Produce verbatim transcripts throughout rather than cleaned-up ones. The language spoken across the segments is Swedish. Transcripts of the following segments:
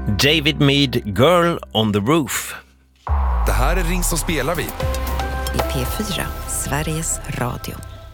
David Mead, Girl on the Roof. Det här är Ring så spelar vi. I P fyra, Sveriges Radio.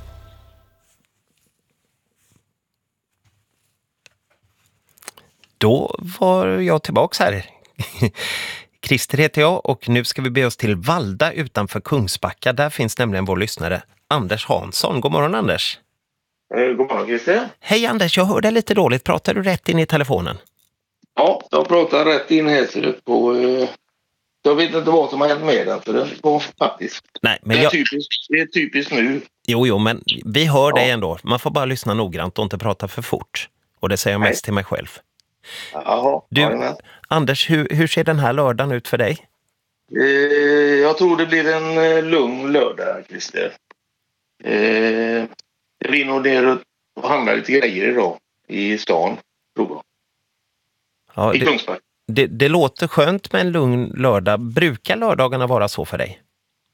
Då var jag tillbaks här. Christer heter jag och nu ska vi be oss till Valda utanför Kungsbacka. Där finns nämligen vår lyssnare Anders Hansson. God morgon Anders. Eh, god morgon Christer. Hej Anders, jag hör dig lite dåligt. Pratar du rätt in i telefonen? Ja, jag pratar rätt in här på... Eh, jag vet inte vad som har hänt med den för den var faktiskt. Nej, men det, är jag... typiskt, det är typiskt nu. Jo, jo, men vi hör ja. dig ändå. Man får bara lyssna noggrant och inte prata för fort. Och det säger jag mest till mig själv. Jaha, du, ja, Anders, hur, hur ser den här lördagen ut för dig? Eh, jag tror det blir en eh, lugn lördag, Christer. Eh, jag blir nog ner och handlar lite grejer idag i stan, tror jag. Ja, I det, Kungsbacka. det, det låter skönt med en lugn lördag. Brukar lördagarna vara så för dig?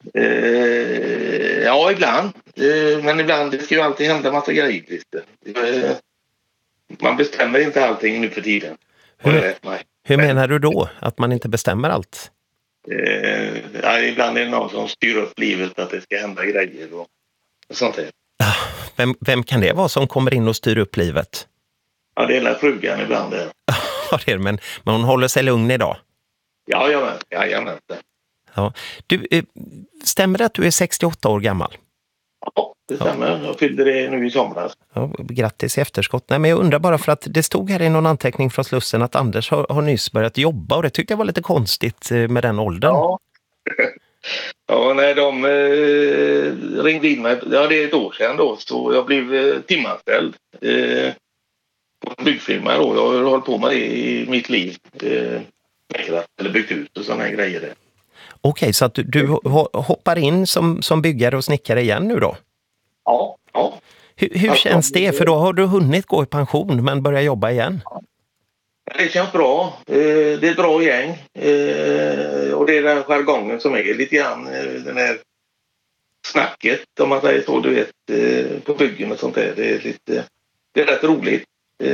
Eh, ja, ibland. Eh, men ibland det ska ju alltid hända massa grejer, Christer. Eh, man bestämmer inte allting nu för tiden. Hur, hur menar du då? Att man inte bestämmer allt? Eh, ja, ibland är det någon som styr upp livet att det ska hända grejer och, och sånt där. Vem, vem kan det vara som kommer in och styr upp livet? Ja, det är hela frugan ibland. Ja, det är det, men, men hon håller sig lugn idag. Ja, jag vet. Ja, jag vet det. Ja. Du, eh, stämmer det att du är sextioåtta år gammal? Ja, det stämmer. Jag fyllde det nu i somras. Ja, grattis i efterskott. Nej, men jag undrar bara för att det stod här i någon anteckning från Slussen att Anders har, har nyss börjat jobba och det tyckte jag var lite konstigt med den åldern. Ja, ja när de eh, ringde in mig, ja det är ett år sedan då, så jag blev eh, timanställd eh, på en byggfirma då. Jag har hållit på med det i mitt liv. Eh, eller byggt ut och sådana grejer där. Okej, så att du, du hoppar in som, som byggare och snickare igen nu då? Ja, ja. Hur, hur alltså, känns det? För då har du hunnit gå i pension men börja jobba igen. Det känns bra. Det är ett bra gäng. Och det är den jargongen som är lite grann den här snacket, om man säger så, du vet, på byggen och sånt där. Det är lite, det är rätt roligt.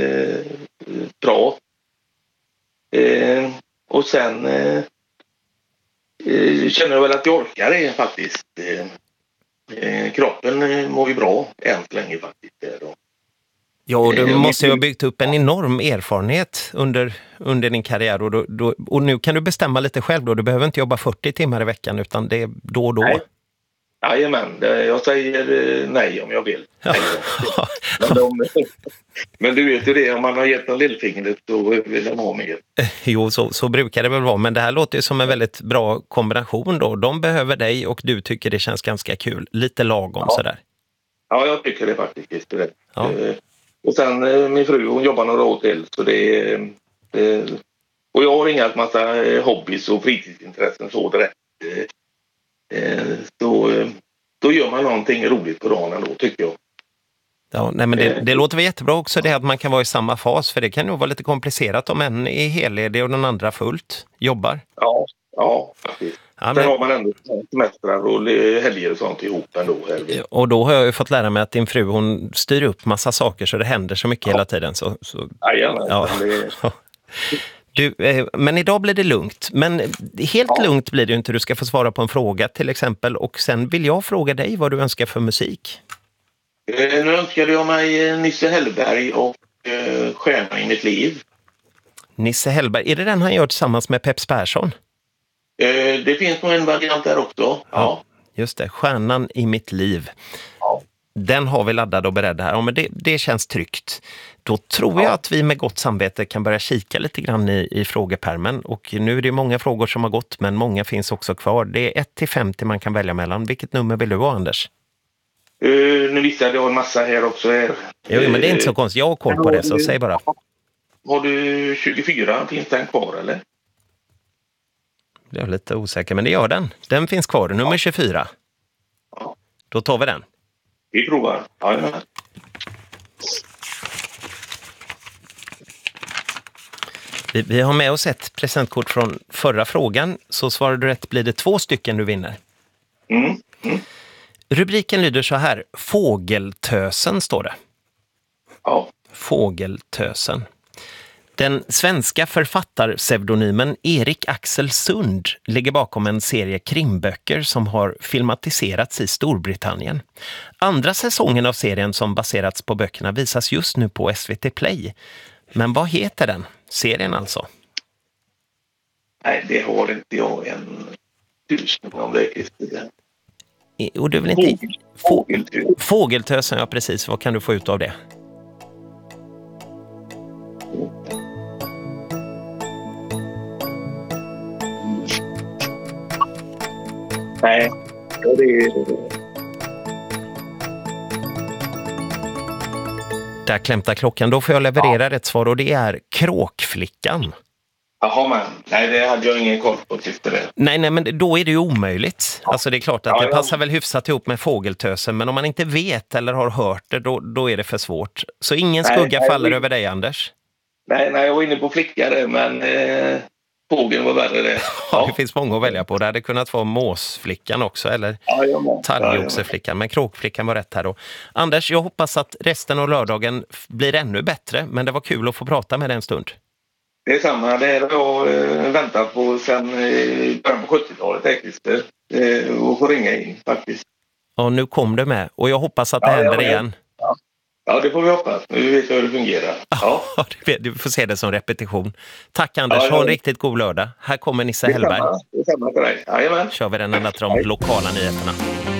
Bra. Och sen känner jag väl att jag orkar det faktiskt. Kroppen mår ju bra än så länge faktiskt. Ja, och du måste ju ha byggt upp en enorm erfarenhet under, under din karriär. Och, då, då, och nu kan du bestämma lite själv då. Du behöver inte jobba fyrtio timmar i veckan utan det är då och då. Nej. Jajamän, jag säger nej om jag vill. Ja. men, de, men du vet ju det, om man har gett en lillfingret då vill de ha mer. Jo, så, så brukar det väl vara. Men det här låter ju som en väldigt bra kombination då. De behöver dig och du tycker det känns ganska kul. Lite lagom ja. sådär. Ja, jag tycker det faktiskt. Det. Ja. Och sen min fru, hon jobbar några år till. Så det, det, och jag har inga massa hobbys och fritidsintressen så direkt. Så då gör man någonting roligt på dagen då, tycker jag. Ja, nej, men det, det låter väl jättebra också det att man kan vara i samma fas. För det kan nog vara lite komplicerat om en är helledig och den andra fullt jobbar. Ja, ja faktiskt. Ja, men... Sen har man ändå semestrar och helger och sånt ihop ändå. Och då har jag ju fått lära mig att din fru, hon styr upp massa saker så det händer så mycket ja. hela tiden. Så, så... Ja, ja. Det... Du, eh, men idag blir det lugnt. Men helt ja. lugnt blir det ju inte. Du ska få svara på en fråga till exempel. Och sen vill jag fråga dig vad du önskar för musik. Eh, nu önskade jag mig Nisse Hellberg och eh, Stjärna i mitt liv. Nisse Hellberg, är det den han gör tillsammans med Peps Persson? Eh, det finns nog en variant där också. Ja. ja. Just det, Stjärnan i mitt liv. Ja. Den har vi laddad och beredd här. Ja, men det, det känns tryggt. Då tror jag att vi med gott samvete kan börja kika lite grann i, i frågepärmen. Och nu är det många frågor som har gått, men många finns också kvar. Det är ett till femtio man kan välja mellan. Vilket nummer vill du ha, Anders? Uh, nu visste jag att jag har en massa här också. Här. Jo, men det är inte så konstigt. Jag har koll på det, så säg bara. Har du tjugofyra? Finns den kvar, eller? Jag är lite osäker, men det gör den. Den finns kvar, nummer tjugofyra. Ja. Då tar vi den. Vi provar. Ja, ja. Vi, vi har med oss ett presentkort från förra frågan. Så svarar du rätt blir det två stycken du vinner. Mm. Mm. Rubriken lyder så här. Fågeltösen står det. Ja. Fågeltösen. Den svenska författarpseudonymen Erik Axel Sund ligger bakom en serie krimböcker som har filmatiserats i Storbritannien. Andra säsongen av serien som baserats på böckerna visas just nu på S V T Play. Men vad heter den? Serien alltså? Nej, det har inte jag en tusen om det, Christer. Och du vill inte... Fågeltös. Fågeltösen, ja precis. Vad kan du få ut av det? Nej, det är... Där klämtar klockan. Då får jag leverera ja. Rätt svar och det är Kråkflickan. Jaha, men nej, det hade jag ingen koll på efter det. Nej, nej, men då är det ju omöjligt. Ja. Alltså det är klart att ja, det passar ja. väl hyfsat ihop med Fågeltösen, men om man inte vet eller har hört det, då, då är det för svårt. Så ingen skugga nej, faller nej, över dig, Anders? Nej, nej, jag var inne på flicka där, men eh, fågeln var värre det. Ja. Ja, det finns många att välja på. Det hade kunnat vara måsflickan också, eller ja, talgoxeflickan, men Kråkflickan var rätt här då. Anders, jag hoppas att resten av lördagen blir ännu bättre, men det var kul att få prata med dig en stund. Det är samma, det har jag äh, väntat på sedan äh, början på sjuttiotalet, Christer. Äh, och få ringa in faktiskt. Ja, nu kom du med. Och jag hoppas att det ja, händer igen. Ja. ja, det får vi hoppas. Nu vet jag hur det fungerar. Ja, ja du får se det som repetition. Tack Anders, ja, ja. Ha en riktigt god lördag. Här kommer Nisse Hellberg. Det är samma för dig. Jajamän. Kör vi den ända till de lokala nyheterna.